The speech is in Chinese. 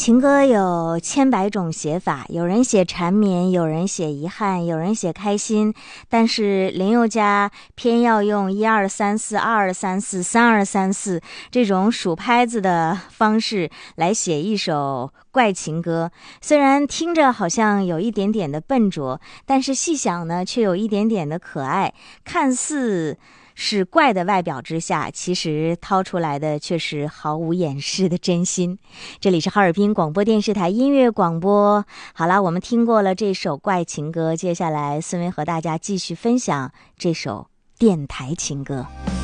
情歌有千百种写法，有人写缠绵，有人写遗憾，有人写开心，但是林宥嘉偏要用1234223432234这种数拍子的方式来写一首怪情歌。虽然听着好像有一点点的笨拙，但是细想呢，却有一点点的可爱。看似是怪的外表之下，其实掏出来的却是毫无掩饰的真心。这里是哈尔滨广播电视台音乐广播。好了，我们听过了这首怪情歌，接下来孙薇和大家继续分享这首电台情歌。